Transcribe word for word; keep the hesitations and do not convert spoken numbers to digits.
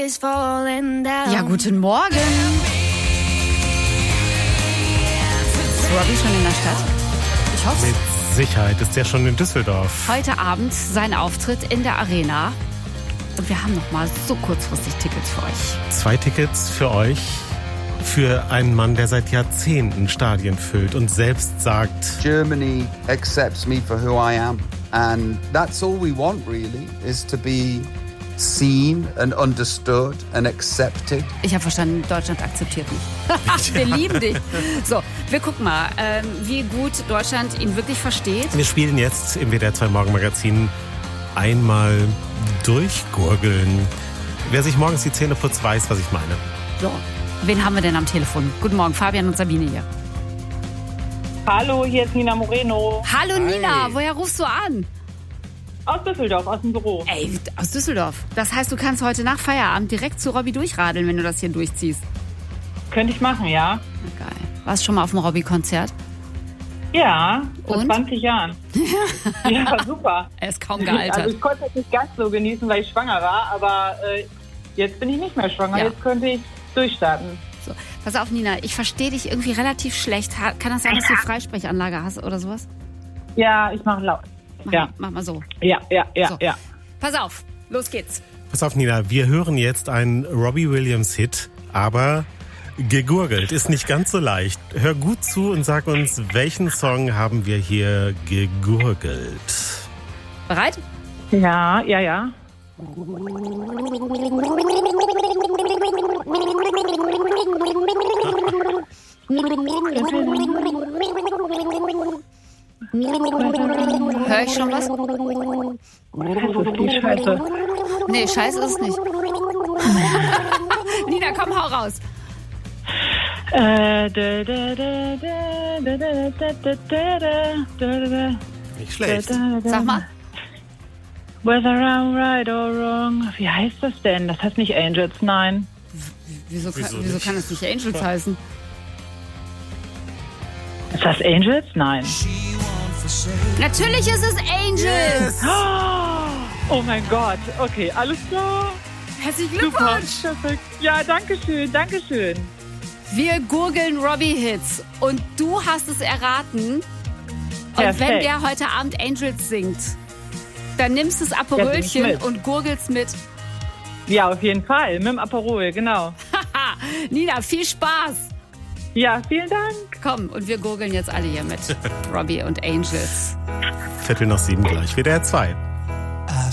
Ja, guten Morgen. Ist Robbie schon in der Stadt? Ich hoffe Mit Sicherheit ist der schon in Düsseldorf. Heute Abend sein Auftritt in der Arena. Und wir haben noch mal so kurzfristig Tickets für euch. Zwei Tickets für euch. Für einen Mann, der seit Jahrzehnten Stadien füllt und selbst sagt: Germany accepts me for who I am. And that's all we want, really, is to be seen and understood and accepted. Ich habe verstanden, Deutschland akzeptiert mich. Wir lieben dich. So, wir gucken mal, ähm, wie gut Deutschland ihn wirklich versteht. Wir spielen jetzt im W D R zwei Morgenmagazin einmal durchgurgeln. Wer sich morgens die Zähne putzt, weiß, was ich meine. So, wen haben wir denn am Telefon? Guten Morgen, Fabian und Sabine hier. Hallo, hier ist Nina Moreno. Hallo Nina, woher rufst du an? Aus Düsseldorf, aus dem Büro. Ey, aus Düsseldorf. Das heißt, du kannst heute nach Feierabend direkt zu Robbie durchradeln, wenn du das hier durchziehst. Könnte ich machen, ja. Na, geil. Warst du schon mal auf dem Robbie-Konzert? Ja, vor Und? zwanzig Jahren. Ja, war super. Er ist kaum gealtert. Also ich konnte es nicht ganz so genießen, weil ich schwanger war, aber äh, jetzt bin ich nicht mehr schwanger. Ja. Jetzt könnte ich durchstarten. So, pass auf, Nina, ich verstehe dich irgendwie relativ schlecht. Ha- Kann das sein, dass du Freisprechanlage hast oder sowas? Ja, ich mache laut. Mach, Ja. mach mal so. Ja, ja, ja, So. ja. Pass auf, los geht's. Pass auf, Nina, wir hören jetzt einen Robbie Williams-Hit, aber gegurgelt ist nicht ganz so leicht. Hör gut zu und sag uns, welchen Song haben wir hier gegurgelt? Bereit? Ja, ja, ja. Hör ich schon was? Das ist die Scheiße. Nee, scheiße ist es nicht. Nina, komm, hau raus. Äh, da, da, da, da, da, da, da, da, da, da. Nicht schlecht. Sag mal. Whether I'm right or wrong. Wie heißt das denn? Das heißt nicht Angels, nein. Wieso kann, Wieso wieso nicht? kann es nicht Angels heißen? Ist das Angels? Nein. Natürlich ist es Angels. Oh mein Gott. Okay, alles klar. Herzlichen Super. Glückwunsch. Perfekt. Ja, danke schön, danke schön. Wir gurgeln Robbie-Hits und du hast es erraten. Und Perfekt. wenn der heute Abend Angels singt, dann nimmst du das Ja, Aperolchen nimm ich mit. und gurgelst mit. Ja, auf jeden Fall. Mit dem Aperol, genau. Haha, Nina, viel Spaß. Ja, vielen Dank. Komm, und wir gurgeln jetzt alle hier mit. Robbie und Angels. Viertel nach sieben gleich, W D R zwei.